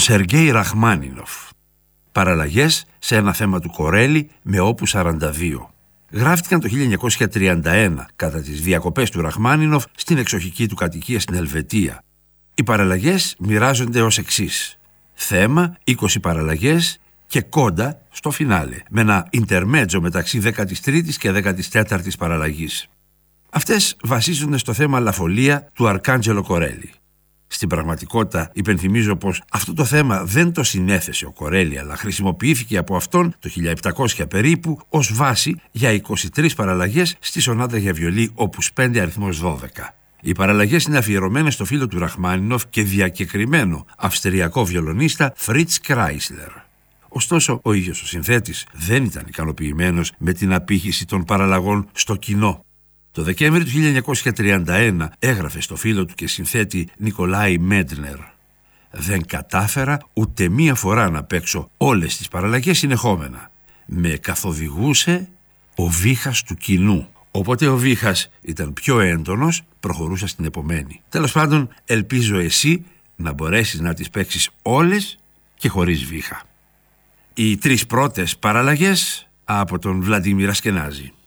Σεργέι Ραχμάνινοφ. Παραλλαγές σε ένα θέμα του Κορέλη με όπους 42. Γράφτηκαν το 1931 κατά τις διακοπές του Ραχμάνινοφ στην εξοχική του κατοικία στην Ελβετία. Οι παραλλαγές μοιράζονται ως εξής. Θέμα 20 παραλλαγές και κόντα στο φινάλε, με ένα ιντερμέτζο μεταξύ 13ης και 14ης παραλλαγής. Αυτές βασίζονται στο θέμα Λαφολία του Αρκάντζελο Κορέλη. Στην πραγματικότητα υπενθυμίζω πως αυτό το θέμα δεν το συνέθεσε ο Κορέλη, αλλά χρησιμοποιήθηκε από αυτόν το 1700 περίπου ως βάση για 23 παραλλαγές στη σονάτα για βιολί όπους 5 αριθμός 12. Οι παραλλαγές είναι αφιερωμένες στο φίλο του Ραχμάνινοφ και διακεκριμένο αυστριακό βιολονίστα Φριτς Κράισλερ. Ωστόσο, ο ίδιος ο συνθέτης δεν ήταν ικανοποιημένος με την απήχηση των παραλλαγών στο κοινό. Το Δεκέμβρη του 1931 έγραφε στο φίλο του και συνθέτη Νικολάη Μέντνερ: «Δεν κατάφερα ούτε μία φορά να παίξω όλες τις παραλλαγές συνεχόμενα. Με καθοδηγούσε ο βήχας του κοινού. Όποτε ο βήχας ήταν πιο έντονος, προχωρούσα στην επομένη. Τέλος πάντων, ελπίζω εσύ να μπορέσεις να τις παίξεις όλες και χωρίς βήχα». Οι 3 πρώτες παραλλαγές από τον Βλαντίμιρ Ασκενάζη.